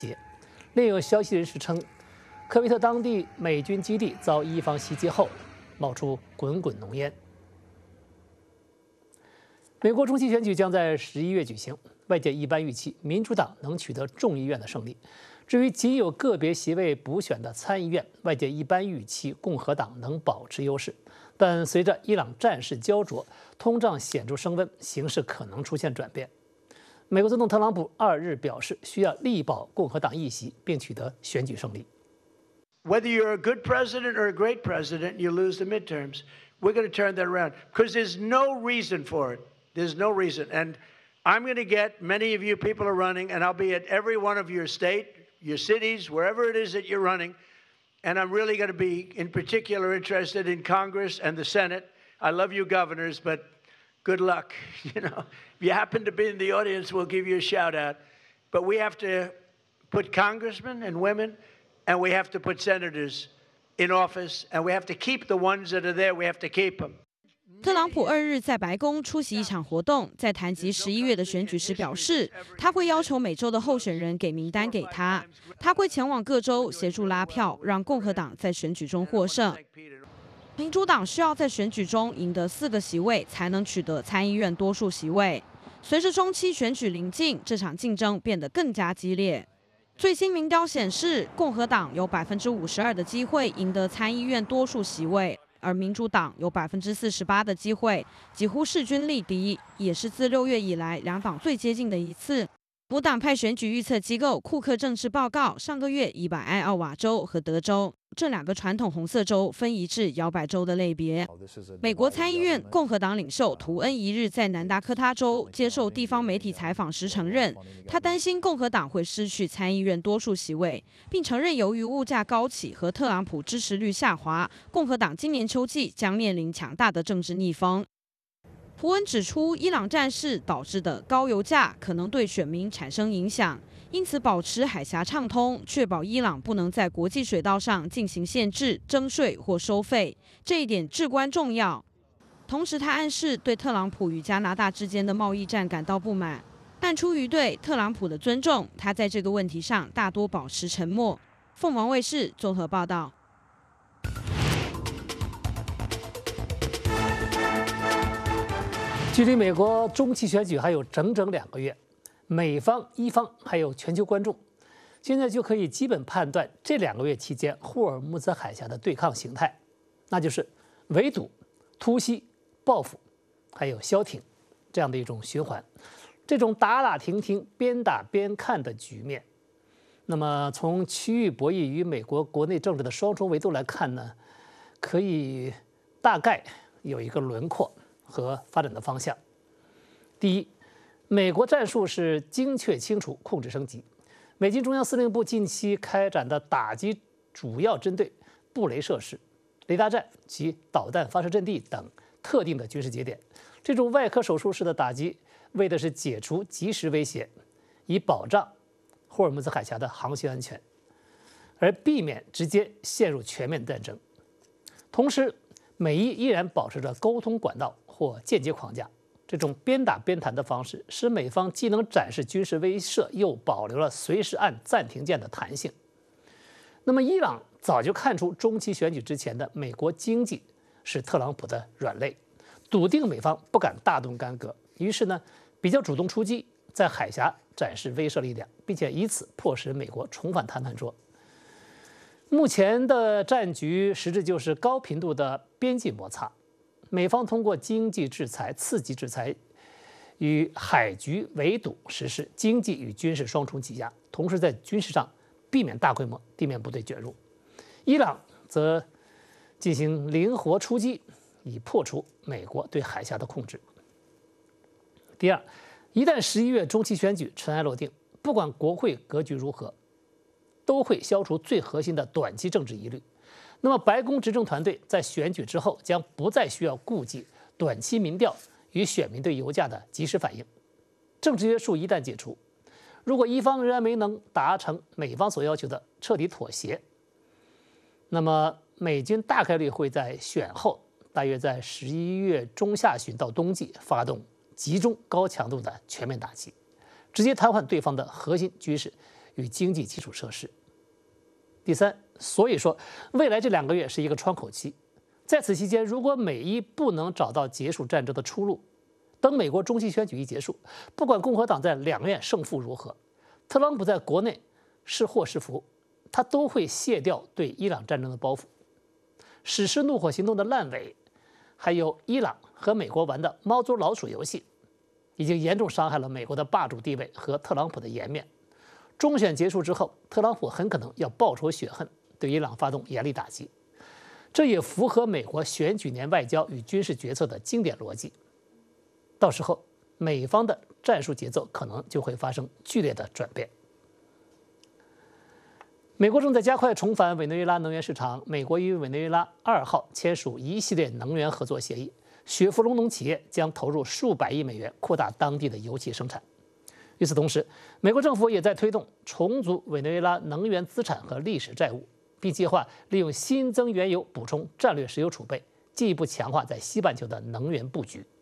另有消息人士称，科威特当地美军基地遭伊方袭击后，冒出滚滚浓烟。美国中期选举将在11月举行，外界一般预期民主党能取得众议院的胜利。至于仅有个别席位补选的参议院，外界一般预期共和党能保持优势。但随着伊朗战事焦灼，通胀显著升温，形势可能出现转变。美国总统特朗普2日表示，需要力保共和党议席，并取得选举胜利。 Whether you're a good president or a great president, you lose the midterms. We're going to turn that around because there's no reason for it. There's no reason. And I'm going to get many of you people are running, and I'll be at every one of your state, your cities, wherever it is that you're running. And I'm really going to be, in particular, interested in Congress and the Senate. I love you governors, but good luck. You know, if you happen to be in the audience, we'll give you a shout out. But we have to put congressmen and women, and we have to put senators in office, and we have to keep the ones that are there. We have to keep them. 特朗普2日在白宫出席一场活动，在谈及11月的选举时表示，他会要求每州的候选人给名单给他，他会前往各州协助拉票，让共和党在选举中获胜。民主党需要在选举中赢得4个席位，才能取得参议院多数席位。随着中期选举临近，这场竞争变得更加激烈。最新民调显示，共和党有52%的机会赢得参议院多数席位。而民主党有48%的机会，几乎势均力敌，也是自6月以来两党最接近的一次。无党派选举预测机构库克政治报告上个月已把艾奥瓦州和德州这2个传统红色州分移至摇摆州的类别。美国参议院共和党领袖图恩一日在南达科他州接受地方媒体采访时承认，他担心共和党会失去参议院多数席位，并承认由于物价高企和特朗普支持率下滑，共和党今年秋季将面临强大的政治逆风。图恩指出，伊朗战事导致的高油价可能对选民产生影响，因此保持海峡畅通，确保伊朗不能在国际水道上进行限制、征税或收费，这一点至关重要。同时，他暗示对特朗普与加拿大之间的贸易战感到不满，但出于对特朗普的尊重，他在这个问题上大多保持沉默。凤凰卫视综合报道。 距离美国中期选举还有整整2个月，美方、伊方还有全球观众，现在就可以基本判断这2个月期间霍尔木兹海峡的对抗形态，那就是围堵、突袭、报复，还有消停这样的一种循环。这种打打停停、边打边看的局面，那么从区域博弈与美国国内政治的双重维度来看呢，可以大概有一个轮廓和发展的方向。第一，美国战术是精确清除、控制升级。美军中央司令部近期开展的打击主要针对布雷设施、雷达站及导弹发射阵地等特定的军事节点。这种外科手术式的打击，为的是解除即时威胁，以保障霍尔木兹海峡的航行安全，而避免直接陷入全面战争。同时，美伊依然保持着沟通管道或间接框架，这种边打边谈的方式，使美方既能展示军事威慑，又保留了随时按暂停键的弹性。那么，伊朗早就看出中期选举之前的美国经济是特朗普的软肋，笃定美方不敢大动干戈，于是呢，比较主动出击，在海峡展示威慑力量，并且以此迫使美国重返谈判桌。目前的战局实质就是高频度的边境摩擦，美方通过经济制裁、刺激制裁与海局围堵实施经济与军事双重挤压，同时在军事上避免大规模地面部队卷入。伊朗则进行灵活出击，以破除美国对海峡的控制。第二，一旦11月中期选举尘埃落定，不管国会格局如何，都会消除最核心的短期政治疑虑。那么，白宫执政团队在选举之后将不再需要顾忌短期民调与选民对油价的及时反应。政治约束一旦解除，如果伊方仍然没能达成美方所要求的彻底妥协，那么美军大概率会在选后，大约在11月中下旬到冬季发动集中高强度的全面打击，直接瘫痪对方的核心军事与经济基础设施。第三，所以说未来这2个月是一个窗口期，在此期间，如果美伊不能找到结束战争的出路，等美国中期选举一结束，不管共和党在两院胜负如何，特朗普在国内是祸是福，他都会卸掉对伊朗战争的包袱。实施怒火行动的烂尾，还有伊朗和美国玩的猫捉老鼠游戏，已经严重伤害了美国的霸主地位和特朗普的颜面。中选结束之后，特朗普很可能要报仇雪恨，对伊朗发动严厉打击。这也符合美国选举年外交与军事决策的经典逻辑。到时候，美方的战术节奏可能就会发生剧烈的转变。美国正在加快重返委内瑞拉能源市场。美国与委内瑞拉2号签署一系列能源合作协议，雪佛龙等企业将投入数百亿美元扩大当地的油气生产。与此同时，美国政府也在推动重组委内瑞拉能源资产和历史债务，并计划利用新增原油补充战略石油储备，进一步强化在西半球的能源布局。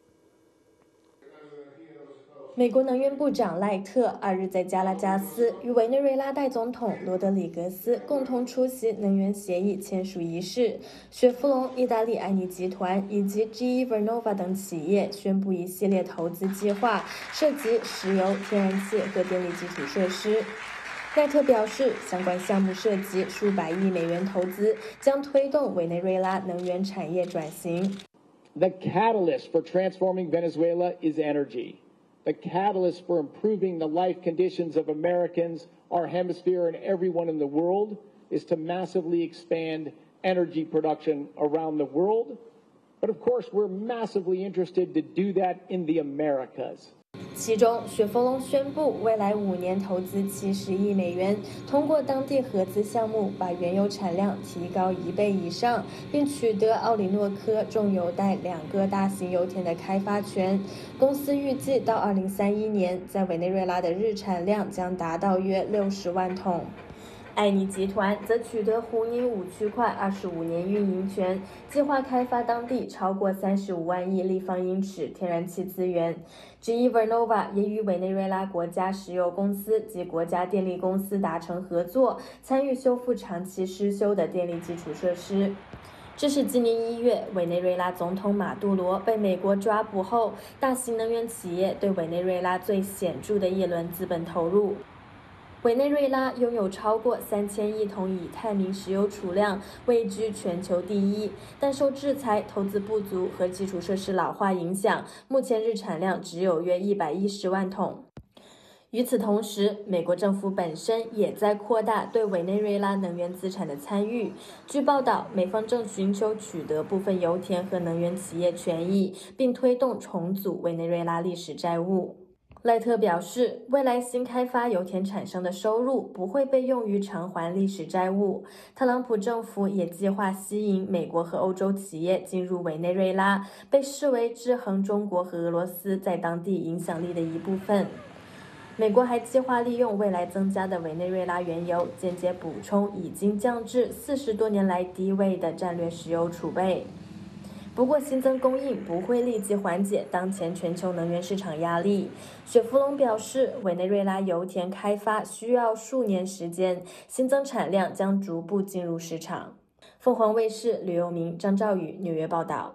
美国能源部长赖特2日在加拉加斯与委内瑞拉代总统罗德里格斯共同出席能源协议签署仪式。雪佛龙、意大利埃尼集团以及 GE Vernova 等企业宣布一系列投资计划，涉及石油、天然气和电力基础设施。赖特表示，相关项目涉及数百亿美元投资，将推动委内瑞拉能源产业转型。 The catalyst for transforming Venezuela is energy.The catalyst for improving the life conditions of Americans, our hemisphere, and everyone in the world is to massively expand energy production around the world. But of course, we're massively interested to do that in the Americas. 其中，雪佛龙宣布未来5年投资70亿美元，通过当地合资项目把原油产量提高1倍以上，并取得奥里诺科重油带2个大型油田的开发权。公司预计到2031年，在委内瑞拉的日产量将达到约60万桶。埃尼集团则取得胡尼5区块25年运营权，计划开发当地超过35万亿立方英尺天然气资源。GE Vernova 也与委内瑞拉国家石油公司及国家电力公司达成合作，参与修复长期失修的电力基础设施。这是今年1月委内瑞拉总统马杜罗被美国抓捕后，大型能源企业对委内瑞拉最显著的一轮资本投入。委内瑞拉拥有超过3000亿桶以太明石油储量，位居全球第1，但受制裁、投资不足和基础设施老化影响，目前日产量只有约110万桶。与此同时，美国政府本身也在扩大对委内瑞拉能源资产的参与。据报道，美方正寻求取得部分油田和能源企业权益，并推动重组委内瑞拉历史债务。赖特表示，未来新开发油田产生的收入不会被用于偿还历史债务。特朗普政府也计划吸引美国和欧洲企业进入委内瑞拉，被视为制衡中国和俄罗斯在当地影响力的一部分。美国还计划利用未来增加的委内瑞拉原油，间接补充已经降至40多年来低位的战略石油储备。不过，新增供应不会立即缓解当前全球能源市场压力。雪佛龙表示，委内瑞拉油田开发需要数年时间，新增产量将逐步进入市场。凤凰卫视吕佑明、张兆宇纽约报道。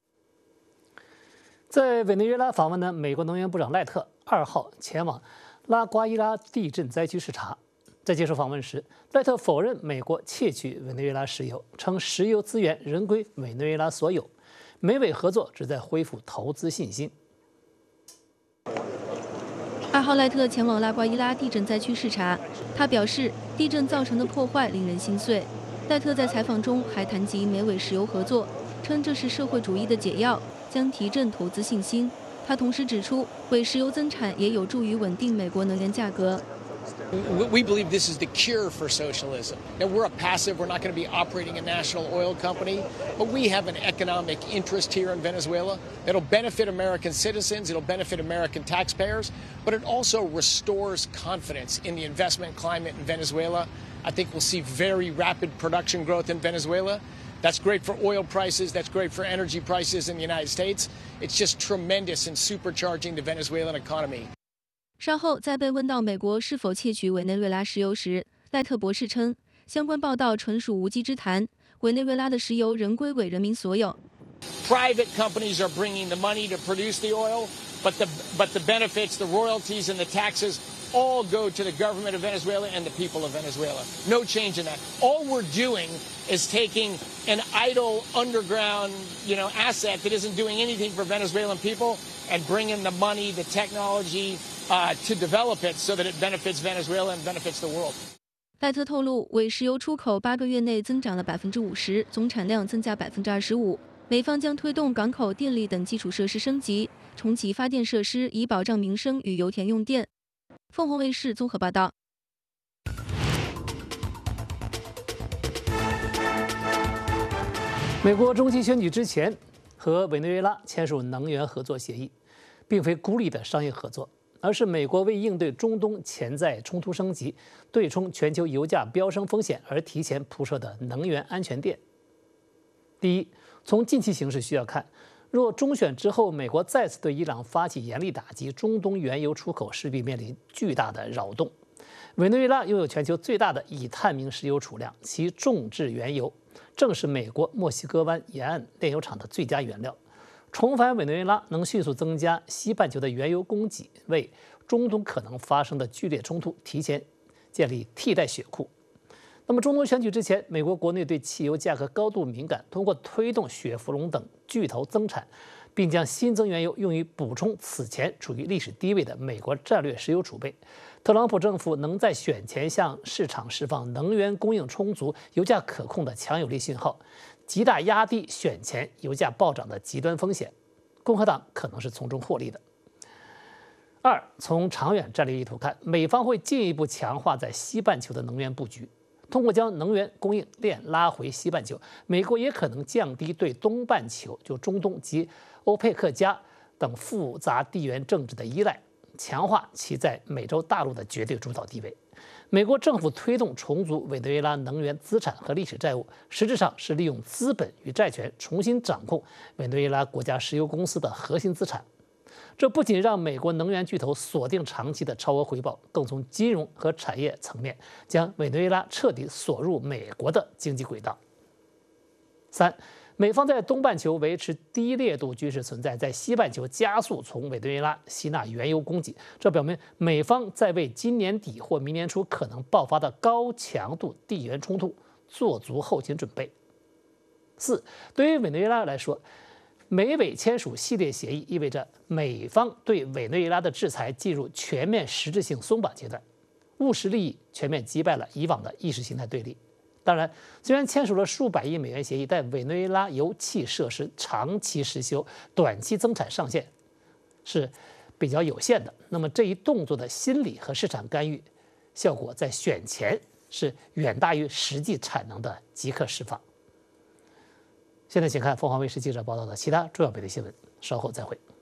在委内瑞拉访问的美国能源部长赖特2号前往拉瓜伊拉地震灾区视察。在接受访问时，赖特否认美国窃取委内瑞拉石油，称石油资源仍归委内瑞拉所有。美委合作旨在恢复投资信心。 2号，赖特前往拉瓜伊拉地震灾区视察。他表示，地震造成的破坏令人心碎。赖特在采访中还谈及美委石油合作，称这是社会主义的解药，将提振投资信心。他同时指出，委石油增产也有助于稳定美国能源价格。 We believe this is the cure for socialism. Now, we're a passive, we're not going to be operating a national oil company, but we have an economic interest here in Venezuela that'll benefit American citizens, it'll benefit American taxpayers, but it also restores confidence in the investment climate in Venezuela. I think we'll see very rapid production growth in Venezuela. That's great for oil prices, that's great for energy prices in the United States. It's just tremendous in supercharging the Venezuelan economy. 稍后在被问到美国是否窃取委内瑞拉石油时，赖特博士称，相关报道纯属无稽之谈，委内瑞拉的石油仍归委人民所有。 Private companies are bringing the money to produce the oil, but the benefits, the royalties, and the taxes all go to the government of Venezuela and the people of Venezuela. No change in that. All we're doing is taking an idle underground, asset that isn't doing anything for Venezuelan people and bringing the money, the technology to develop it so that it benefits Venezuela and benefits the world. 赖特透露，委石油出口8个月内增长了50%，总产量增加25%。美方将推动港口、电力等基础设施升级，重启发电设施，以保障民生与油田用电。凤凰卫视综合报道。 美国中期选举之前和委内瑞拉签署能源合作协议，并非孤立的商业合作，而是美国为应对中东潜在冲突升级、对冲全球油价飙升风险而提前铺设的能源安全垫。第一，从近期形势需要看，若中选之后美国再次对伊朗发起严厉打击，中东原油出口势必面临巨大的扰动。委内瑞拉拥有全球最大的已探明石油储量，其种植原油正是美国墨西哥湾沿岸炼油厂的最佳原料。重返委内瑞拉能迅速增加西半球的原油供给，为中东可能发生的剧烈冲突提前建立替代血库。那么，中东选举之前，美国国内对汽油价格高度敏感，通过推动雪佛龙等巨头增产，并将新增原油用于补充此前处于历史低位的美国战略石油储备。特朗普政府能在选前向市场释放能源供应充足、油价可控的强有力信号，极大压低选前油价暴涨的极端风险。共和党可能是从中获利的。二，从长远战略意图看，美方会进一步强化在西半球的能源布局。通过将能源供应链拉回西半球，美国也可能降低对东半球（就中东及欧佩克加等复杂地缘政治的依赖，强化其在美洲大陆的绝对主导地位。美国政府推动重组委内瑞拉能源资产和历史债务，实质上是利用资本与债权重新掌控委内瑞拉国家石油公司的核心资产。这不仅让美国能源巨头锁定长期的超额回报，更从金融和产业层面将委内瑞拉彻底锁入美国的经济轨道。三，美方在东半球维持低烈度军事存在，在西半球加速从委内瑞拉吸纳原油供给，这表明美方在为今年底或明年初可能爆发的高强度地缘冲突做足后勤准备。四，对于委内瑞拉来说，美委签署系列协议意味着美方对委内瑞拉的制裁进入全面实质性松绑阶段，务实利益全面击败了以往的意识形态对立。当然，虽然签署了数百亿美元协议，但委内瑞拉油气设施长期失修，短期增产上限是比较有限的。那么这一动作的心理和市场干预效果，在选前是远大于实际产能的即刻释放。现在请看凤凰卫视记者报道的其他重要本地新闻，稍后再会。